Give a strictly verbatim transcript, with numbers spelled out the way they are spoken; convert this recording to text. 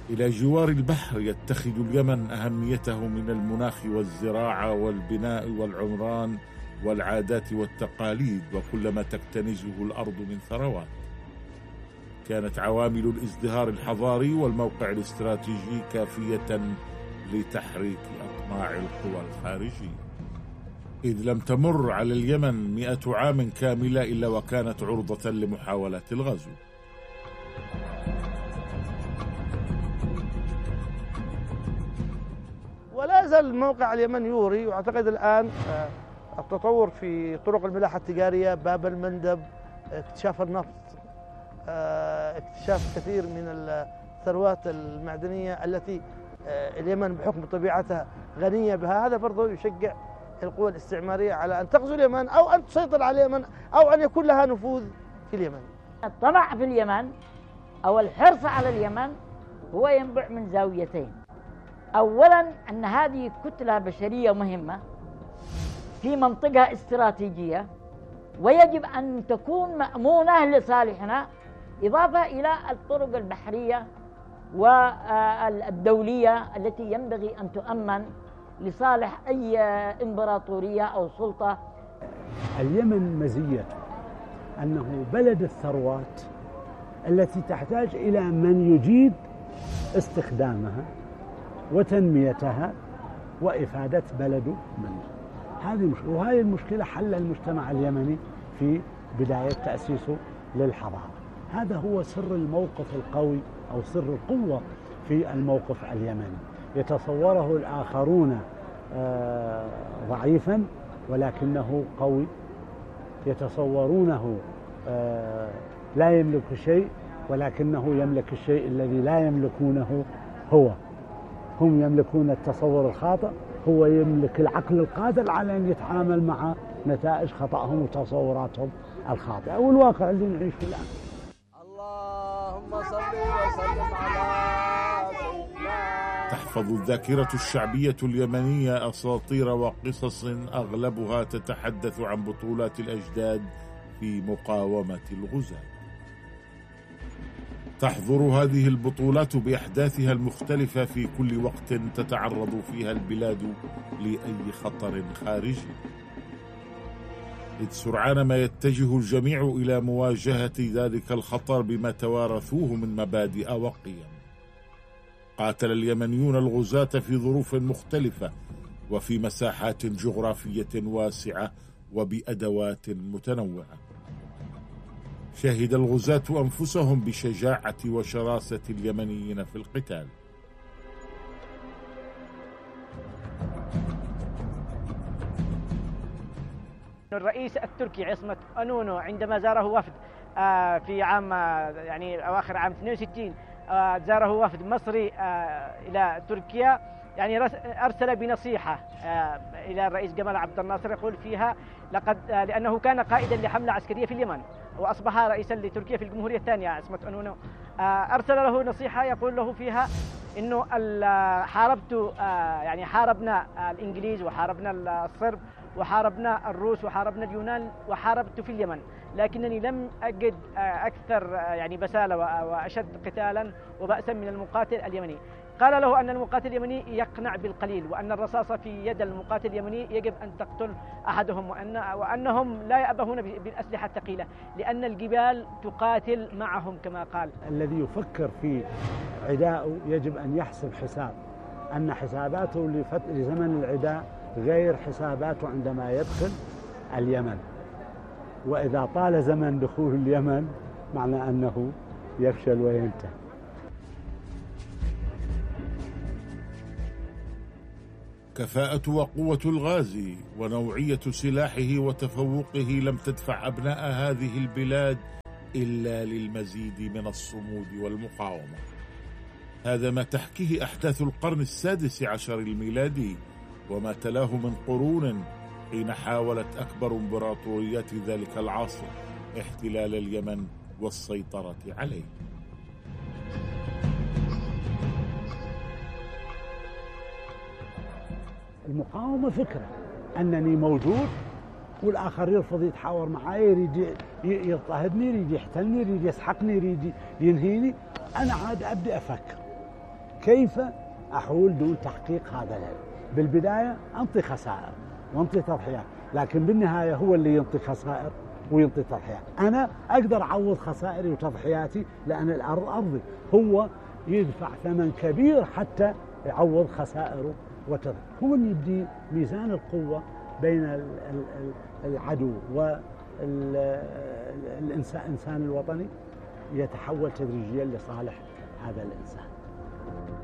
إلى جوار البحر يتخذ اليمن أهميته من المناخ والزراعة والبناء والعمران والعادات والتقاليد وكل ما تكتنزه الأرض من ثروات. كانت عوامل الازدهار الحضاري والموقع الاستراتيجي كافية لتحريك أطماع القوى الخارجية، إذ لم تمر على اليمن مئة عام كاملة إلا وكانت عرضة لمحاولات الغزو. ولا يزال موقع اليمن يوري، واعتقد الآن التطور في طرق الملاحة التجارية، باب المندب، اكتشاف النفط، اكتشاف كثير من الثروات المعدنية التي اليمن بحكم طبيعتها غنية بها، هذا برضو يشجع القوى الاستعمارية على أن تغزو اليمن أو أن تسيطر على اليمن أو أن يكون لها نفوذ في اليمن. الطمع في اليمن أو الحرص على اليمن هو ينبع من زاويتين. أولا أن هذه كتلة بشرية مهمة في منطقة استراتيجية ويجب أن تكون مأمونة لصالحنا، إضافة إلى الطرق البحرية والدولية التي ينبغي أن تؤمن لصالح أي إمبراطورية أو سلطة. اليمن مزيته أنه بلد الثروات التي تحتاج إلى من يجيد استخدامها وتنميتها وإفادة بلده منه. هذه المشكلة، وهذه المشكلة حل المجتمع اليمني في بداية تأسيسه للحضارة. هذا هو سر الموقف القوي أو سر القوة في الموقف اليمني. يتصوره الآخرون ضعيفا ولكنه قوي، يتصورونه لا يملك شيء ولكنه يملك الشيء الذي لا يملكونه هو. هم يملكون التصور الخاطئ، هو يملك العقل القادر على أن يتعامل مع نتائج خطأهم وتصوراتهم الخاطئة والواقع اللي نعيش فيه الآن. اللهم صل وسلم على سيدنا. تحفظ الذاكرة الشعبية اليمنية أساطير وقصص أغلبها تتحدث عن بطولات الأجداد في مقاومة الغزاة. تحضر هذه البطولات بأحداثها المختلفة في كل وقت تتعرض فيها البلاد لأي خطر خارجي، إذ سرعان ما يتجه الجميع إلى مواجهة ذلك الخطر بما توارثوه من مبادئ وقيم. قاتل اليمنيون الغزاة في ظروف مختلفة وفي مساحات جغرافية واسعة وبأدوات متنوعة. شهد الغزاة أنفسهم بشجاعة وشراسة اليمنيين في القتال. الرئيس التركي عصمت أنونو عندما زاره وفد في عام يعني أواخر عام اثنين وستين زاره وفد مصري إلى تركيا، يعني أرسل بنصيحة إلى الرئيس جمال عبد الناصر يقول فيها لقد لأنه كان قائدا لحملة عسكرية في اليمن وأصبح رئيسا لتركيا في الجمهورية الثانية عصمت أنونو، أرسل له نصيحة يقول له فيها إنه حاربت يعني حاربنا الإنجليز وحاربنا الصرب وحاربنا الروس وحاربنا اليونان وحاربت في اليمن، لكنني لم أجد أكثر يعني بسالة وأشد قتالا وبأسا من المقاتل اليمني. قال له أن المقاتل اليمني يقنع بالقليل، وأن الرصاصة في يد المقاتل اليمني يجب أن تقتل أحدهم، وأن وأنهم لا يأبهون بالأسلحة الثقيلة لأن الجبال تقاتل معهم كما قال. الذي يفكر في عدائه يجب أن يحسب حساب أن حساباته لزمن العداء غير حساباته عندما يدخل اليمن، وإذا طال زمن دخول اليمن معنى أنه يفشل وينتهي. كفاءة وقوة الغازي ونوعية سلاحه وتفوقه لم تدفع أبناء هذه البلاد إلا للمزيد من الصمود والمقاومة. هذا ما تحكيه أحداث القرن السادس عشر الميلادي وما تلاه من قرون حين حاولت أكبر إمبراطوريات ذلك العصر احتلال اليمن والسيطرة عليه. المقاومة فكرة أنني موجود والآخر يرفض يتحاور معي، يريد يضطهدني، يريد يحتلني، يريد يسحقني، يريد ينهيني، أنا عاد أبدأ أفكر كيف أحول دون تحقيق هذا الهدف؟ بالبداية أنطي خسائر وأنطي تضحيات، لكن بالنهاية هو اللي ينطي خسائر وينطي تضحيات. أنا أقدر أعوض خسائري وتضحياتي لأن الأرض أرضي، هو يدفع ثمن كبير حتى يعوض خسائره وتضحياته. هو اللي يبدي ميزان القوة بين العدو والإنسان الوطني يتحول تدريجيا لصالح هذا الإنسان.